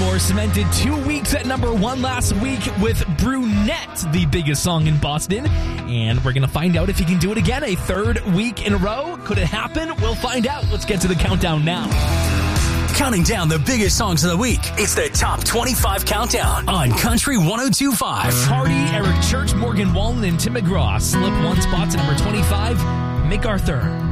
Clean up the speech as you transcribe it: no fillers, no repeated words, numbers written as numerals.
Paramore cemented 2 weeks at number 1 last week with Brunette, the biggest song in Boston. And we're going to find out if he can do it again a 3rd week in a row. Could it happen? We'll find out. Let's get to the countdown now. Counting down the biggest songs of the week. It's the Top 25 Countdown on Country 102.5. Hardy, Eric Church, Morgan Wallen, and Tim McGraw slip 1 spot to number 25. MacArthur.